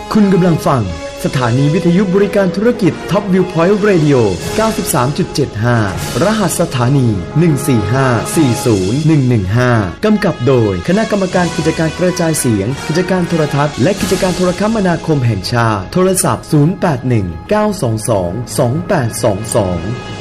คุณกำลังฟังสถานีวิทยุบริการธุรกิจ Top Viewpoint Radio 93.75 รหัสสถานี145401115กำกับโดยคณะกรรมการกิจการกระจายเสียงกิจการโทรทัศน์และกิจการโทรคมนาคมแห่งชาติโทรศัพท์081 922 2822